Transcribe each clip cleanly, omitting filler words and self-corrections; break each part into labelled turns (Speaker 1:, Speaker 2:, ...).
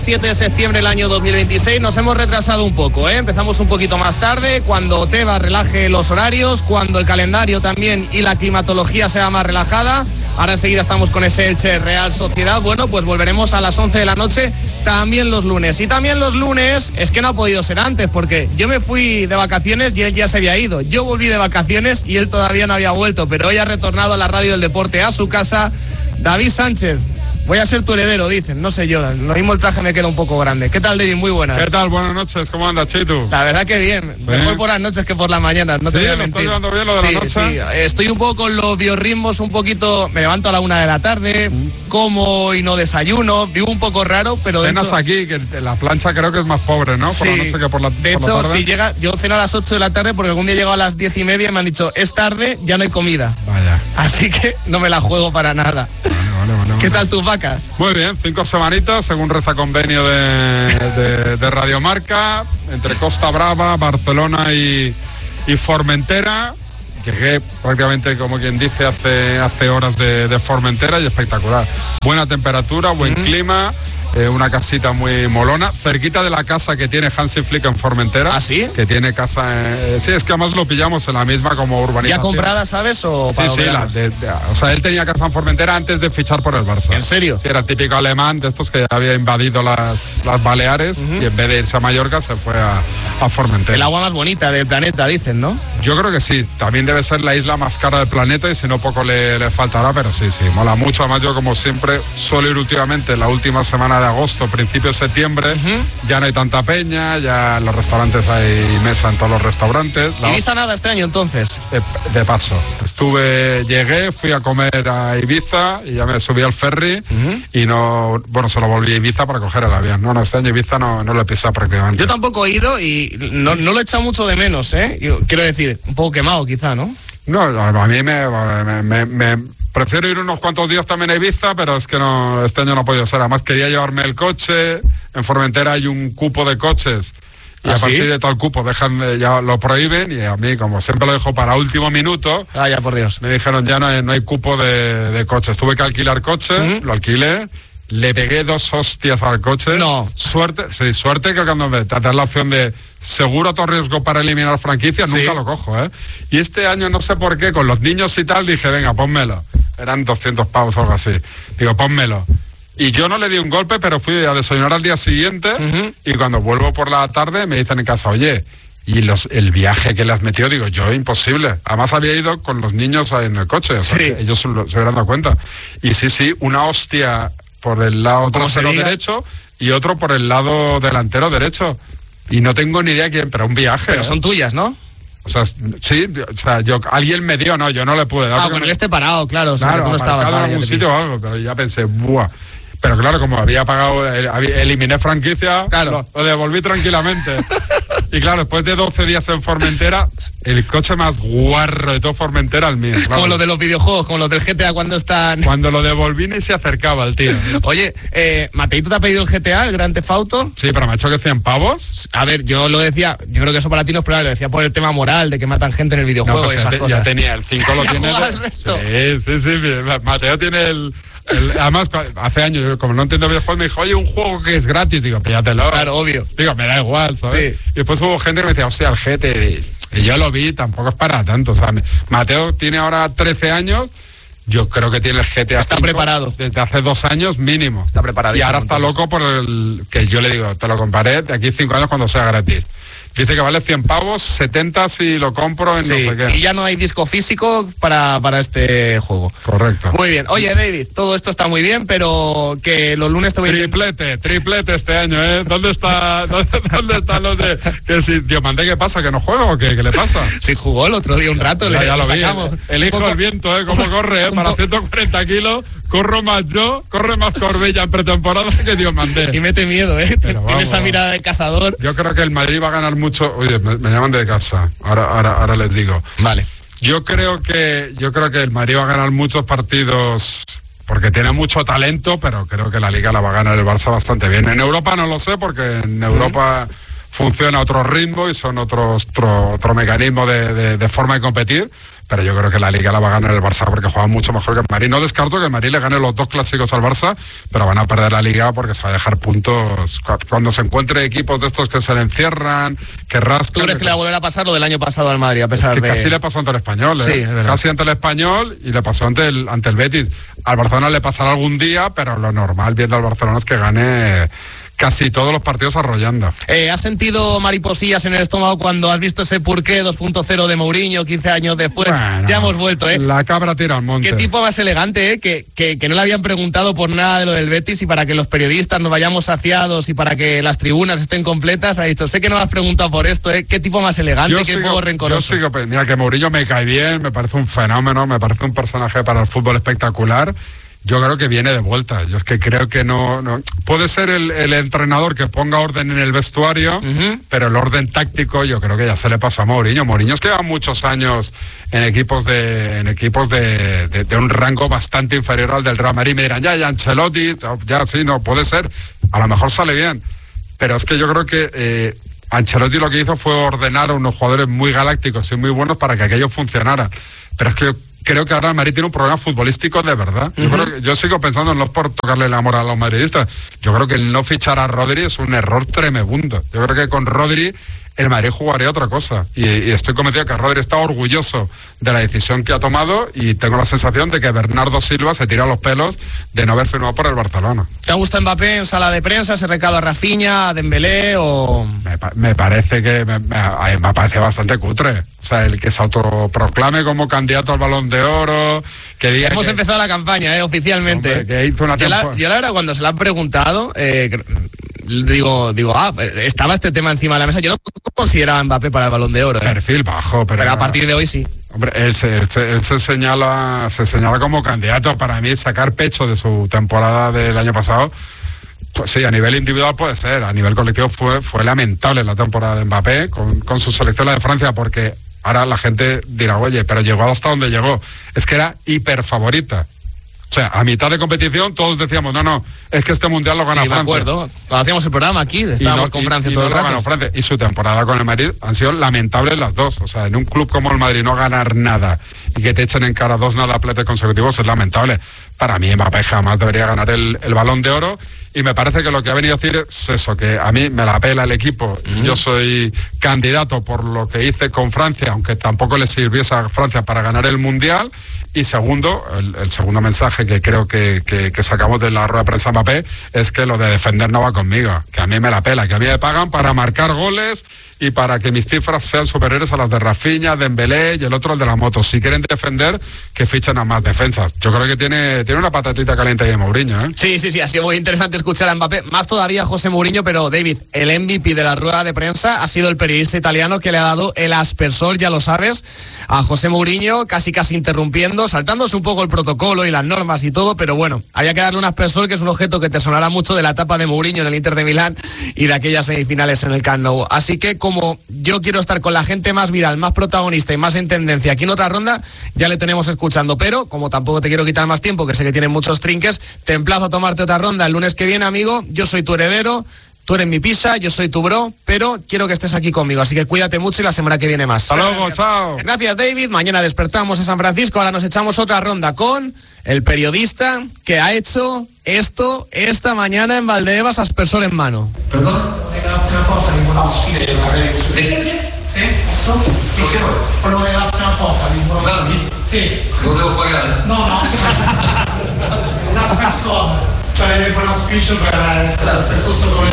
Speaker 1: 7 de septiembre del año 2026, nos hemos retrasado un poco, empezamos un poquito más tarde, cuando Tebas relaje los horarios, cuando el calendario también y la climatología sea más relajada. Ahora enseguida estamos con ese Elche Real Sociedad. Bueno, pues volveremos a las 11 de la noche, también los lunes. Y también los lunes, es que no ha podido ser antes, porque yo me fui de vacaciones y él ya se había ido. Yo volví de vacaciones y él todavía no había vuelto, pero hoy ha retornado a la radio del deporte, a su casa, David Sánchez. Voy a ser tu heredero, dicen, no sé yo, lo mismo el traje me queda un poco grande. ¿Qué tal, David? Muy buenas.
Speaker 2: ¿Qué tal? Buenas noches, ¿cómo andas, Chitu?
Speaker 1: La verdad que bien, sí. Mejor por las noches que por las mañanas, no te voy a mentir.
Speaker 2: ¿Estás llevando bien lo de la noche?
Speaker 1: Sí, estoy un poco con los biorritmos, un poquito, me levanto a la 1 de la tarde, como y no desayuno, vivo un poco raro, pero...
Speaker 2: Cenas aquí, que la plancha creo que es más pobre, ¿no? Por la noche que por la tarde.
Speaker 1: De hecho, si llega, yo ceno a las 8 de la tarde porque algún día he llegado a las 10:30 y me han dicho, es tarde, ya no hay comida.
Speaker 2: Vaya.
Speaker 1: Así que no me la juego para nada. Vale. ¿Qué tal tus vacas?
Speaker 2: Muy bien, 5 semanitas, según reza convenio de Radiomarca, entre Costa Brava, Barcelona y Formentera. Llegué prácticamente, como quien dice, hace horas de Formentera y espectacular. Buena temperatura, buen clima. Una casita muy molona, cerquita de la casa que tiene Hansi Flick en Formentera.
Speaker 1: ¿Ah, sí?
Speaker 2: Que tiene casa... sí, es que además lo pillamos en la misma como urbanización.
Speaker 1: ¿Ya comprada, sabes? O
Speaker 2: sí, o sea, él tenía casa en Formentera antes de fichar por el Barça.
Speaker 1: ¿En serio?
Speaker 2: Sí, era el típico alemán de estos que había invadido las Baleares y en vez de irse a Mallorca se fue a Formentera.
Speaker 1: El agua más bonita del planeta, dicen, ¿no?
Speaker 2: Yo creo que sí, también debe ser la isla más cara del planeta y si no poco le faltará, pero sí, mola mucho. Además yo como siempre suelo ir últimamente la última semana de agosto, principio de septiembre, ya no hay tanta peña, ya en los restaurantes hay mesa en todos los restaurantes.
Speaker 1: ¿Y Ibiza nada este año entonces?
Speaker 2: De paso, llegué, fui a comer a Ibiza y ya me subí al ferry y solo volví a Ibiza para coger el avión. No, este año Ibiza no lo he pisado prácticamente.
Speaker 1: Yo tampoco he ido y no lo he echado mucho de menos, quiero decir, un poco quemado quizá, ¿no?
Speaker 2: No, a mí me prefiero ir unos cuantos días también a Ibiza, pero es que no, este año no ha podido ser. Además quería llevarme el coche. En Formentera hay un cupo de coches y a partir de tal cupo ya lo prohíben y a mí, como siempre lo dejo para último minuto,
Speaker 1: ya por Dios,
Speaker 2: me dijeron ya no hay cupo de coches. Tuve que alquilar coche, lo alquilé. Le pegué 2 hostias al coche.
Speaker 1: No.
Speaker 2: Suerte que cuando te das la opción de seguro todo riesgo para eliminar franquicias, nunca lo cojo, Y este año no sé por qué, con los niños y tal, dije, venga, pónmelo. Eran 200 pavos o algo así. Digo, pónmelo. Y yo no le di un golpe, pero fui a desayunar al día siguiente y cuando vuelvo por la tarde me dicen en casa, oye, y el viaje que le has metido, digo, yo, imposible. Además había ido con los niños en el coche, o sea, que ellos se hubieran dado cuenta. Y sí, una hostia por el lado trasero derecho y otro por el lado delantero derecho. Y no tengo ni idea quién, pero un viaje.
Speaker 1: Pero son tuyas, ¿no?
Speaker 2: O sea, sí, alguien me dio, no, yo no le pude dar.
Speaker 1: Bueno, yo esté parado, claro. O sea,
Speaker 2: claro,
Speaker 1: tú no estabas
Speaker 2: en algún sitio o algo, pero ya pensé, ¡buah! Pero claro, como había pagado, eliminé franquicia,
Speaker 1: claro,
Speaker 2: lo devolví tranquilamente. Y claro, después de 12 días en Formentera, el coche más guarro de todo Formentera, el mío. Claro.
Speaker 1: Como lo de los videojuegos, como los del GTA cuando están...
Speaker 2: Cuando lo devolví ni se acercaba el tío.
Speaker 1: Oye, ¿Mateito te ha pedido el GTA, el Grand Theft Auto?
Speaker 2: Sí, pero me ha hecho que 100 pavos.
Speaker 1: A ver, yo lo decía, yo creo que eso para ti no es probable, lo decía por el tema moral, de que matan gente en el videojuego,
Speaker 2: pues
Speaker 1: y esas cosas.
Speaker 2: Ya tenía, el 5 lo tiene... Sí, Mateo tiene el... Además, hace años, como no entiendo videojuegos, me dijo, oye, un juego que es gratis. Digo, píllatelo.
Speaker 1: Claro, obvio.
Speaker 2: Digo, me da igual, ¿sabes? Sí. Y después hubo gente que me decía, hostia, el GT. Y yo lo vi, tampoco es para tanto. O sea, Mateo tiene ahora 13 años. Yo creo que tiene el GTA.
Speaker 1: Está preparado.
Speaker 2: Desde hace 2 años mínimo.
Speaker 1: Está preparado.
Speaker 2: Y ahora está loco por el que yo le digo, te lo compraré de aquí 5 años cuando sea gratis. Dice que vale 100 pavos, 70 si lo compro en no sé qué.
Speaker 1: Y ya no hay disco físico para este juego.
Speaker 2: Correcto.
Speaker 1: Muy bien. Oye, David, todo esto está muy bien, pero que los lunes te voy
Speaker 2: a... Triplete este año, ¿eh? ¿Dónde están los de...? Que si Diomandé, ¿qué pasa? ¿Que no juega o qué le pasa?
Speaker 1: Sí, jugó el otro día un rato.
Speaker 2: Ya lo vi. El hijo del viento, ¿eh? Cómo corre, ¿eh? Para 140 kilos... Corro más yo, corre más Corbella en pretemporada que Diomandé.
Speaker 1: Y mete miedo, Tiene esa mirada de cazador.
Speaker 2: Yo creo que el Madrid va a ganar mucho. Oye, me llaman de casa. Ahora les digo.
Speaker 1: Vale.
Speaker 2: Yo creo que el Madrid va a ganar muchos partidos porque tiene mucho talento, pero creo que la Liga la va a ganar el Barça bastante bien. En Europa no lo sé, porque en Europa funciona otro ritmo y son otro mecanismo de forma de competir. pero yo creo que la Liga la va a ganar el Barça porque juega mucho mejor que el Madrid. No descarto que el Madrid le gane los 2 clásicos al Barça, pero van a perder la Liga porque se va a dejar puntos cuando se encuentre equipos de estos que se le encierran, que rascan.
Speaker 1: ¿Tú crees que le va a volver a pasar lo del año pasado al Madrid, a pesar de...?
Speaker 2: Casi le pasó ante el Español, ¿eh?
Speaker 1: Sí, es verdad.
Speaker 2: Casi ante el Español y le pasó ante el Betis. Al Barcelona le pasará algún día, pero lo normal viendo al Barcelona es que gane casi todos los partidos arrollando.
Speaker 1: ¿Has sentido mariposillas en el estómago cuando has visto ese Purqué 2.0 de Mourinho 15 años después? Bueno, ya hemos vuelto, ¿eh?
Speaker 2: La cabra tira al monte.
Speaker 1: Qué tipo más elegante, ¿eh? Que no le habían preguntado por nada de lo del Betis y para que los periodistas nos vayamos saciados y para que las tribunas estén completas, ha dicho, sé que no me has preguntado por esto, ¿eh? Qué tipo más elegante, qué poco rencoroso.
Speaker 2: Yo sigo, mira, que Mourinho me cae bien, me parece un fenómeno, me parece un personaje para el fútbol espectacular. Yo creo que viene de vuelta. Yo es que creo que no puede ser el entrenador que ponga orden en el vestuario, pero el orden táctico yo creo que ya se le pasó a Mourinho. Mourinho es que lleva muchos años en equipos de un rango bastante inferior al del Real Madrid. Me dirán, ya Ancelotti, ya sí, no, puede ser. A lo mejor sale bien. Pero es que yo creo que Ancelotti lo que hizo fue ordenar a unos jugadores muy galácticos y muy buenos para que aquello funcionara. Pero es que creo que ahora el Madrid tiene un problema futbolístico de verdad. Yo sigo pensando, no por tocarle la moral a los madridistas, yo creo que el no fichar a Rodri es un error tremebundo. Yo creo que con Rodri el Madrid jugaría otra cosa y estoy convencido que Rodri está orgulloso de la decisión que ha tomado y tengo la sensación de que Bernardo Silva se tira los pelos de no haber firmado por el Barcelona.
Speaker 1: ¿Te gusta Mbappé en sala de prensa, ese recado a Rafinha, a Dembélé o...?
Speaker 2: Me parece que me parece bastante cutre. O sea, el que se autoproclame como candidato al Balón de Oro, que diga
Speaker 1: hemos empezado la campaña, oficialmente.
Speaker 2: Hombre, que hizo una
Speaker 1: yo la verdad, cuando se la han preguntado, digo, estaba este tema encima de la mesa. Yo no consideraba a Mbappé para el Balón de Oro.
Speaker 2: Perfil bajo, pero
Speaker 1: a partir de hoy sí.
Speaker 2: Hombre, él se señala como candidato. Para mí, sacar pecho de su temporada del año pasado, pues sí, a nivel individual puede ser. A nivel colectivo fue lamentable la temporada de Mbappé con su selección, la de Francia, porque ahora la gente dirá, oye, pero llegó hasta donde llegó. Es que era hiper favorita. O sea, a mitad de competición todos decíamos, no, es que este Mundial lo gana Francia.
Speaker 1: Sí, me acuerdo. Cuando hacíamos el programa aquí, estábamos con Francia todo el rato.
Speaker 2: Ganó Francia. Y su temporada con el Madrid han sido lamentables las dos. O sea, en un club como el Madrid no ganar nada y que te echen en cara 2 nadapletes consecutivos es lamentable. Para mí Mbappé jamás debería ganar el Balón de Oro. Y me parece que lo que ha venido a decir es eso, que a mí me la pela el equipo. Yo soy candidato por lo que hice con Francia, aunque tampoco le sirviese a Francia para ganar el Mundial. Y segundo, el segundo mensaje que creo que sacamos de la rueda de prensa Mbappé es que lo de defender no va conmigo, que a mí me la pela, que a mí me pagan para marcar goles y para que mis cifras sean superiores a las de Rafinha, Dembélé y el otro, el de la moto. Si quieren defender, que fichen a más defensas. Yo creo que tiene una patatita caliente ahí de Mourinho, ¿eh?
Speaker 1: Sí, ha sido muy interesante escuchar a Mbappé, más todavía a José Mourinho, pero David, el MVP de la rueda de prensa ha sido el periodista italiano que le ha dado el aspersor, ya lo sabes, a José Mourinho, casi interrumpiendo, saltándose un poco el protocolo y las normas y todo, pero bueno, había que darle un aspersor, que es un objeto que te sonará mucho de la etapa de Mourinho en el Inter de Milán y de aquellas semifinales en el Camp Nou. Así que como yo quiero estar con la gente más viral, más protagonista y más en tendencia aquí en otra ronda, ya le tenemos escuchando, pero como tampoco te quiero quitar más tiempo, que sé que tienes muchos trinques, te emplazo a tomarte otra ronda el lunes que viene, amigo. Yo soy tu heredero, tú eres mi pisa, yo soy tu bro, pero quiero que estés aquí conmigo, así que cuídate mucho y la semana que viene más.
Speaker 2: Hasta luego, chao.
Speaker 1: Gracias, David. Mañana despertamos en San Francisco, ahora nos echamos otra ronda con el periodista que ha hecho esto esta mañana en Valdebebas, aspersor en mano.
Speaker 3: ¿Perdón?
Speaker 4: Una cosa
Speaker 3: ¿De qué?
Speaker 4: Sì, posso? Sì, volevo darti una cosa.
Speaker 3: Darmi?
Speaker 4: Sì.
Speaker 3: Lo devo pagare?
Speaker 4: No. Una persona. Cioè, un auspicio per il corso come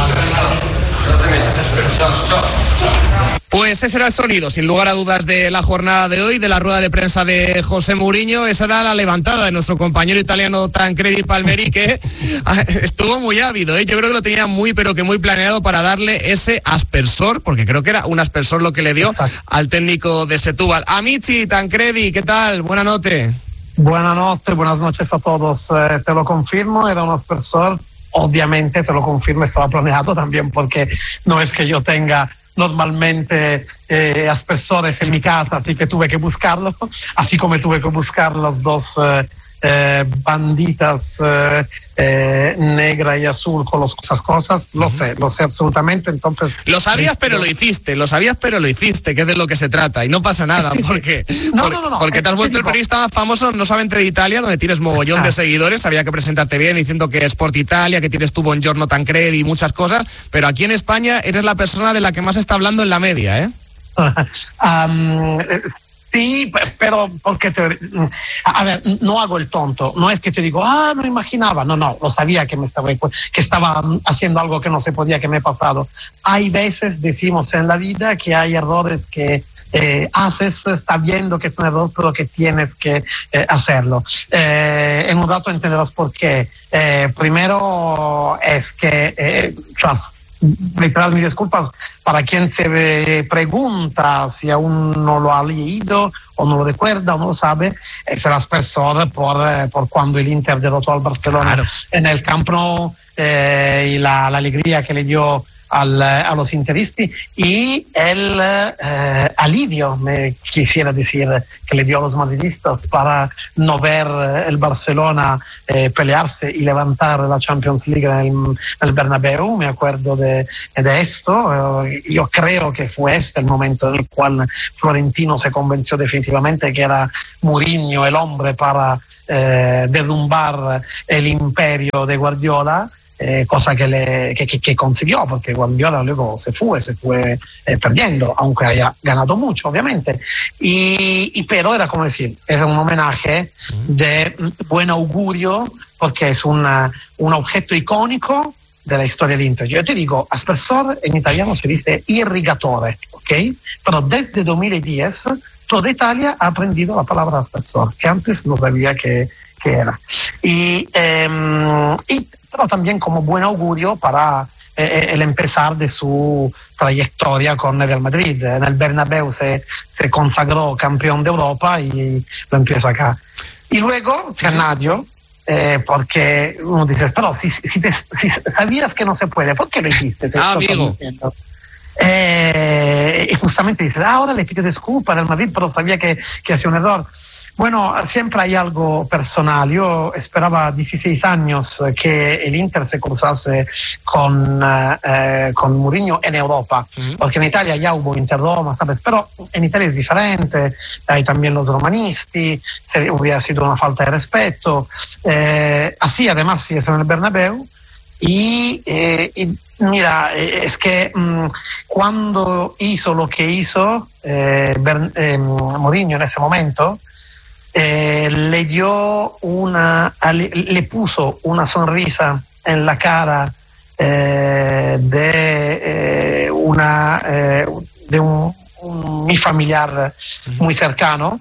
Speaker 1: Pues ese era el sonido, sin lugar a dudas, de la jornada de hoy, de la rueda de prensa de José Mourinho. Esa era la levantada de nuestro compañero italiano Tancredi Palmeri, que estuvo muy ávido, ¿eh? Yo creo que lo tenía muy planeado para darle ese aspersor, porque creo que era un aspersor lo que le dio al técnico de Setúbal. Amici, Tancredi, ¿qué tal? Buenas noches.
Speaker 5: Buenas noches a todos. Te lo confirmo, era un aspersor. Obviamente te lo confirmo, estaba planeado también, porque no es que yo tenga normalmente aspersores en mi casa, así que tuve que buscarlo, así como tuve que buscar los dos banditas negra y azul con esas cosas, lo sé absolutamente. Entonces
Speaker 1: lo sabías pero lo hiciste, que es de lo que se trata, y no pasa nada, porque porque te has vuelto el periodista más famoso no solamente de Italia, donde tienes mogollón de seguidores. Había que presentarte bien diciendo que es Sport Italia, que tienes tu Buongiorno Tancredi y muchas cosas, pero aquí en España eres la persona de la que más se está hablando en la media, ¿eh?
Speaker 5: Sí, pero porque a ver, no hago el tonto, no es que te digo, no imaginaba, no, lo sabía que estaba haciendo algo que no se podía, que me he pasado. Hay veces, decimos en la vida, que hay errores que haces, está viendo que es un error, pero que tienes que hacerlo. En un rato entenderás por qué. Primero es que, literal, mis disculpas para quien se pregunta si aún no lo ha leído o no lo recuerda o no lo sabe, es el aspersor por cuando el Inter derrotó al Barcelona en el Camp Nou, y la alegría que le dio a los interisti y el alivio, me quisiera decir, que le dio a los madridistas para no ver el Barcelona pelearse y levantar la Champions League en el Bernabéu. Me acuerdo de esto. Yo creo que fue este el momento en el cual Florentino se convenció definitivamente que era Mourinho el hombre para derrumbar el imperio de Guardiola. Cosa que consiguió, porque Guardiola luego se fue perdiendo, aunque haya ganado mucho, obviamente. Pero era como decir, era un homenaje de buen augurio, porque es un objeto icónico de la historia del Inter. Yo te digo, aspersor en italiano se dice irrigatore, ¿ok? Pero desde 2010 toda Italia ha aprendido la palabra aspersor, que antes no sabía que era. Pero también como buen augurio para el empezar de su trayectoria con el Real Madrid. En el Bernabéu se consagró campeón de Europa y lo empieza acá. Y luego Fernadio, porque uno dice, pero si sabías que no se puede, ¿por qué lo hiciste?
Speaker 1: Amigo.
Speaker 5: Y justamente dices, ahora le pido disculpas al Madrid, pero sabía que hacía un error. Bueno, siempre hay algo personal. Yo esperaba 16 años que el Inter se cruzase con Mourinho en Europa, porque en Italia ya hubo Inter-Roma, ¿sabes? Pero en Italia es diferente, hay también los romanisti, hubiera sido una falta de respeto. Así, además, si es en el Bernabéu. Y mira, es que cuando hizo lo que hizo Mourinho en ese momento, le puso una sonrisa en la cara de mi familiar muy cercano,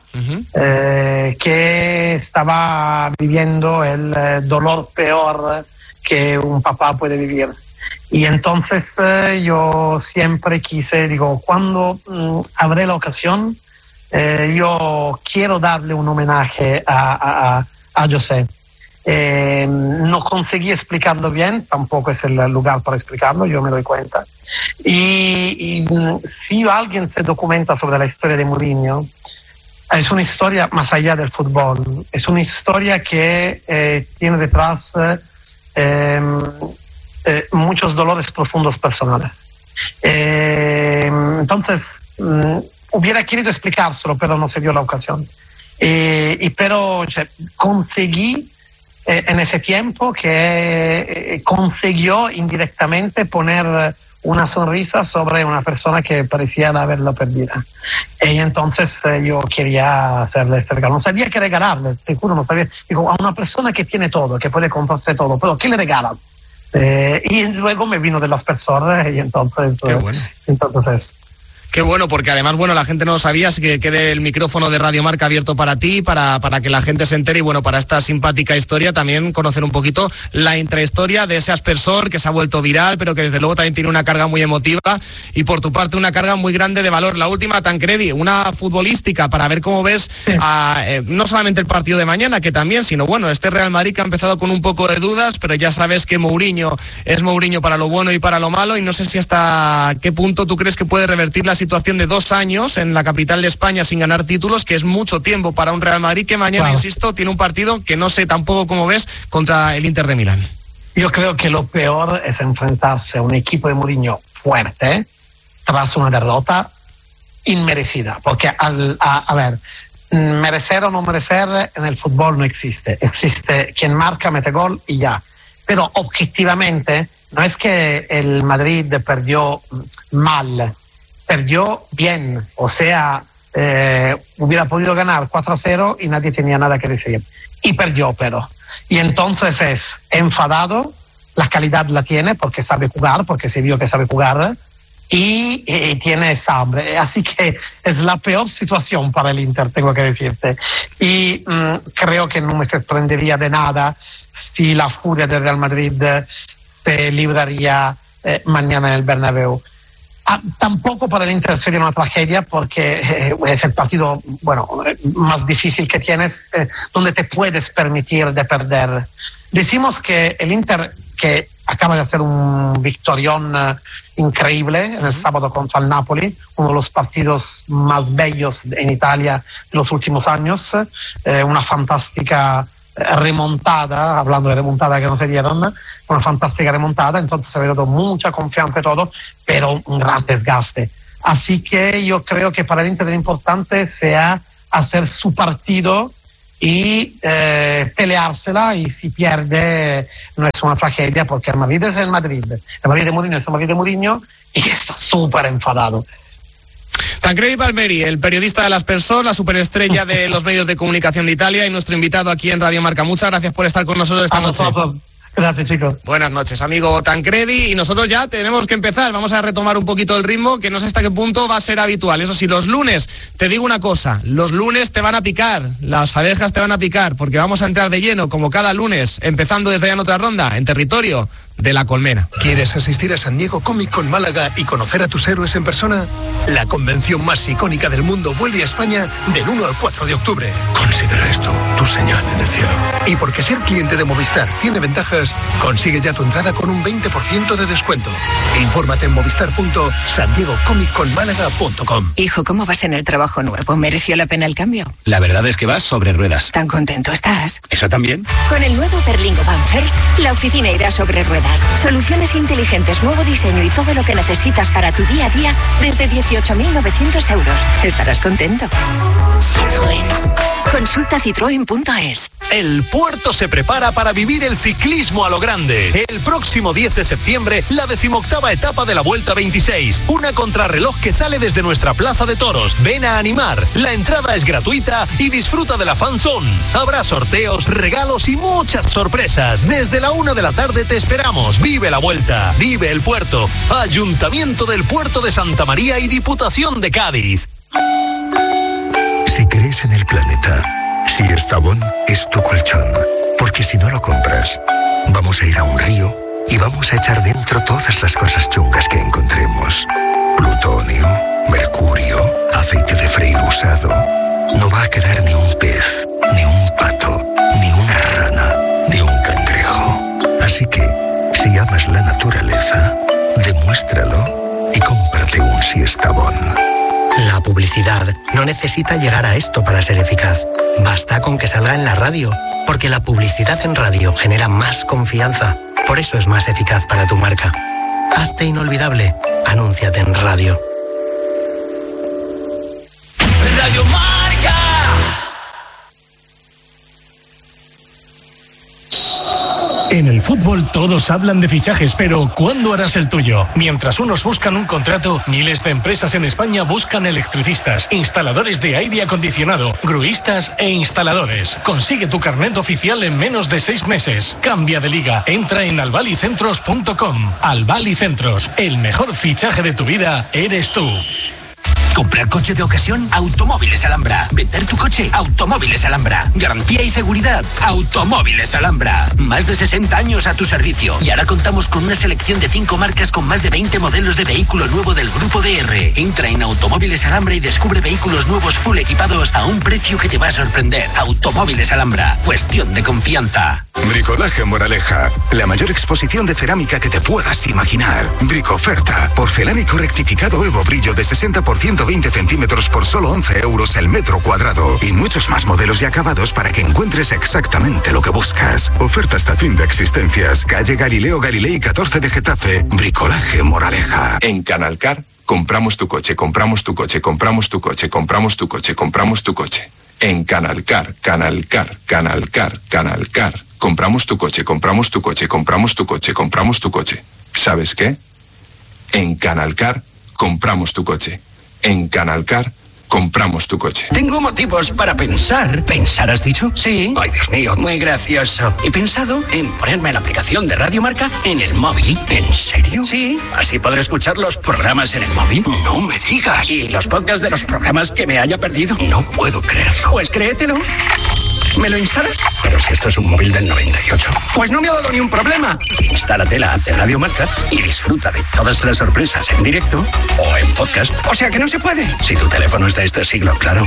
Speaker 5: que estaba viviendo el dolor peor que un papá puede vivir. Y entonces yo siempre digo, cuando habré la ocasión, yo quiero darle un homenaje a José. No conseguí explicarlo bien, tampoco es el lugar para explicarlo, yo me doy cuenta. Y si alguien se documenta sobre la historia de Mourinho, es una historia más allá del fútbol, es una historia que tiene detrás muchos dolores profundos personales. Entonces, hubiera querido explicárselo, pero no se dio la ocasión. Pero conseguí en ese tiempo que consiguió indirectamente poner una sonrisa sobre una persona que parecía haberla perdida. Y entonces yo quería hacerle este regalo. No sabía qué regalarle, te juro, no sabía. Digo, a una persona que tiene todo, que puede comprarse todo, pero ¿qué le regalas? Y luego me vino de las personas y entonces es.
Speaker 1: Qué bueno, porque además, bueno, la gente no lo sabía, así que quede el micrófono de Radio Marca abierto para ti, para que la gente se entere y, bueno, para esta simpática historia también conocer un poquito la intrahistoria de ese aspersor que se ha vuelto viral, pero que desde luego también tiene una carga muy emotiva y por tu parte una carga muy grande de valor. La última, Tancredi, una futbolística para ver cómo ves no solamente el partido de mañana, que también, sino, bueno, este Real Madrid que ha empezado con un poco de dudas, pero ya sabes que Mourinho es Mourinho para lo bueno y para lo malo, y no sé si hasta qué punto tú crees que puede revertir la situación de 2 años en la capital de España sin ganar títulos, que es mucho tiempo para un Real Madrid que mañana, claro, insisto, tiene un partido que no sé tampoco cómo ves contra el Inter de Milán.
Speaker 5: Yo creo que lo peor es enfrentarse a un equipo de Mourinho fuerte tras una derrota inmerecida, porque a ver, merecer o no merecer en el fútbol no existe. Existe quien marca, mete gol y ya. Pero objetivamente no es que el Madrid perdió mal, perdió bien. O sea, hubiera podido ganar 4-0 y nadie tenía nada que decir. Y perdió, pero. Y entonces es enfadado, la calidad la tiene porque sabe jugar, porque se vio que sabe jugar, y tiene esa hambre. Así que es la peor situación para el Inter, tengo que decirte. Y creo que no me sorprendería de nada si la furia del Real Madrid se libraría mañana en el Bernabéu. Tampoco para el Inter sería una tragedia porque es el partido más difícil que tienes, donde te puedes permitir de perder. Decimos que el Inter, que acaba de hacer un victorión increíble en el sábado contra el Napoli, uno de los partidos más bellos en Italia de los últimos años, una fantástica remontada, hablando de remontada que no se dieron, una fantástica remontada, entonces ha habido mucha confianza y todo, pero un gran desgaste. Así que yo creo que para el Inter lo importante sea hacer su partido y peleársela, y si pierde no es una tragedia porque el Madrid es el Madrid de Mourinho es el Madrid de Mourinho y está súper enfadado.
Speaker 1: Tancredi Palmeri, el periodista de las Persol, la superestrella de los medios de comunicación de Italia y nuestro invitado aquí en Radio Marca. Muchas gracias por estar con nosotros esta noche.
Speaker 5: Gracias, chicos.
Speaker 1: Buenas noches, amigo Tancredi, y nosotros ya tenemos que empezar. Vamos a retomar un poquito el ritmo, que no sé hasta qué punto va a ser habitual. Eso sí, los lunes, te digo una cosa, los lunes te van a picar, las abejas te van a picar, porque vamos a entrar de lleno, como cada lunes, empezando desde ya en otra ronda, en territorio de La Colmena.
Speaker 6: ¿Quieres asistir a San Diego Comic Con Málaga y conocer a tus héroes en persona? La convención más icónica del mundo vuelve a España del 1 al 4 de octubre. Considera esto tu señal en el cielo. Y porque ser cliente de Movistar tiene ventajas, consigue ya tu entrada con un 20% de descuento. Infórmate en movistar.sandiegocomicconmálaga.com.
Speaker 7: Hijo, ¿cómo vas en el trabajo nuevo? ¿Mereció la pena el cambio?
Speaker 8: La verdad es que vas sobre ruedas.
Speaker 7: ¿Tan contento estás?
Speaker 8: ¿Eso también?
Speaker 7: Con el nuevo Berlingo Van First, la oficina irá sobre ruedas. Soluciones inteligentes, nuevo diseño y todo lo que necesitas para tu día a día desde 18.900 euros. Estarás contento. Citroën. Consulta citroen.es.
Speaker 9: El puerto se prepara para vivir el ciclismo a lo grande. El próximo 10 de septiembre, la 18ª etapa de la Vuelta 26. Una contrarreloj que sale desde nuestra plaza de toros. Ven a animar. La entrada es gratuita y disfruta de la fan zone. Habrá sorteos, regalos y muchas sorpresas. Desde la 1 de la tarde te esperamos. Vive la Vuelta. Vive el puerto. Ayuntamiento del Puerto de Santa María y Diputación de Cádiz.
Speaker 6: Si crees en el planeta, Siestabón es tu colchón. Porque si no lo compras, vamos a ir a un río y vamos a echar dentro todas las cosas chungas que encontremos. Plutonio, mercurio, aceite de freír usado. No va a quedar ni un pez, ni un pato, ni una rana, ni un cangrejo. Así que, si amas la naturaleza, demuéstralo y cómprate un Siestabón.
Speaker 10: La publicidad no necesita llegar a esto para ser eficaz. Basta con que salga en la radio, porque la publicidad en radio genera más confianza. Por eso es más eficaz para tu marca. Hazte inolvidable. Anúnciate en radio.
Speaker 9: Radio Marca.
Speaker 11: En el fútbol todos hablan de fichajes, pero ¿cuándo harás el tuyo? Mientras unos buscan un contrato, miles de empresas en España buscan electricistas, instaladores de aire acondicionado, gruistas e instaladores. Consigue tu carnet oficial en menos de 6 meses. Cambia de liga. Entra en albalicentros.com. Albalicentros, el mejor fichaje de tu vida eres tú.
Speaker 12: Comprar coche de ocasión, Automóviles Alhambra. Vender tu coche, Automóviles Alhambra. Garantía y seguridad, Automóviles Alhambra. Más de 60 años a tu servicio. Y ahora contamos con una selección de 5 marcas con más de 20 modelos de vehículo nuevo del Grupo DR. Entra en Automóviles Alhambra y descubre vehículos nuevos full equipados a un precio que te va a sorprender. Automóviles Alhambra. Cuestión de confianza.
Speaker 6: Bricolaje Moraleja, la mayor exposición de cerámica que te puedas imaginar. Bricoferta, porcelánico rectificado Evo Brillo de 60% 20 centímetros por solo 11 euros el metro cuadrado. Y muchos más modelos y acabados para que encuentres exactamente lo que buscas. Oferta hasta fin de existencias. Calle Galileo Galilei 14 de Getafe. Bricolaje Moraleja.
Speaker 13: En Canalcar, compramos tu coche, compramos tu coche, compramos tu coche, compramos tu coche, compramos tu coche. En Canalcar, Canalcar, Canalcar, Canalcar. Compramos tu coche, compramos tu coche, compramos tu coche, compramos tu coche. ¿Sabes qué? En Canalcar, compramos tu coche. En Canalcar, compramos tu coche.
Speaker 12: Tengo motivos para pensar. ¿Pensar has dicho? Sí. Ay, Dios mío, muy gracioso. He pensado en ponerme la aplicación de Radio Marca en el móvil. ¿En serio? Sí. Así podré escuchar los programas en el móvil. No me digas. Y los podcasts de los programas que me haya perdido. No puedo creerlo. Pues créetelo. ¿Me lo instalas? Pero si esto es un móvil del 98. Pues no me ha dado ni un problema. Instálate la app de Radio Marca y disfruta de todas las sorpresas en directo o en podcast. O sea que no se puede. Si tu teléfono es de este siglo, claro.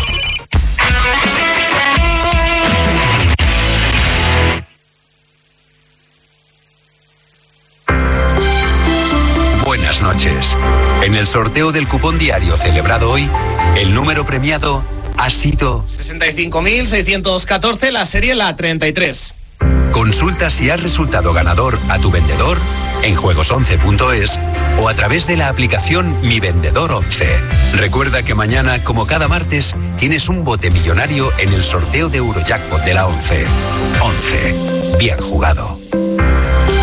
Speaker 14: Buenas noches. En el sorteo del cupón diario celebrado hoy, el número premiado ha sido
Speaker 1: 65.614, la serie la 33.
Speaker 14: Consulta si has resultado ganador a tu vendedor en juegos11.es o a través de la aplicación Mi Vendedor 11. Recuerda que mañana, como cada martes, tienes un bote millonario en el sorteo de Eurojackpot de la 11. 11. Bien jugado.